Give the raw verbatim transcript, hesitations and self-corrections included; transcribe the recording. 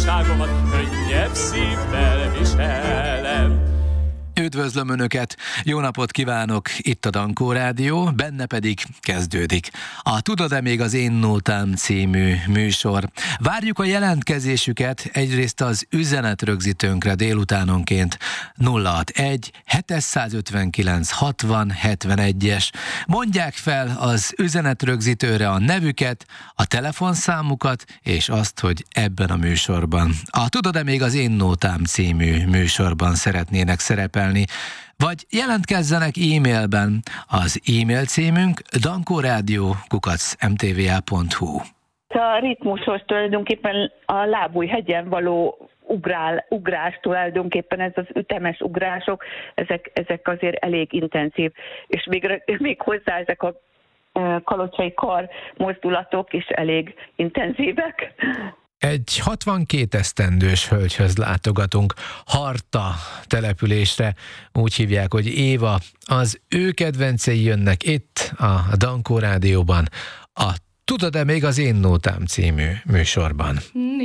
boldogságomat könnyebb szívvel viselem. Üdvözlöm Önöket! Jó napot kívánok! Itt a Dankó Rádió, benne pedig kezdődik a Tudod-e még az én nótám című műsor. Várjuk a jelentkezésüket egyrészt az üzenetrögzítőnkre délutánonként nulla hatvanegy hétszázötvenkilenc hatvan hetvenegyes. Mondják fel az üzenetrögzítőre a nevüket, a telefonszámukat és azt, hogy ebben a műsorban, a Tudod-e még az én nótám című műsorban szeretnének szerepelni, vagy jelentkezzenek e-mailben. Az e-mail címünk dankórádió kukac em té vé á pont hu. A ritmusos tulajdonképpen a Lábújhegyen való ugrál, ugrás tulajdonképpen, ez az ütemes ugrások, ezek, ezek azért elég intenzív, és még, még hozzá ezek a kalocsai kar mozdulatok is elég intenzívek. Egy hatvankét esztendős hölgyhöz látogatunk Harta településre, úgy hívják, hogy Éva. Az ő kedvencei jönnek itt a Dankó Rádióban, a Tudod-e még az én nótám című műsorban.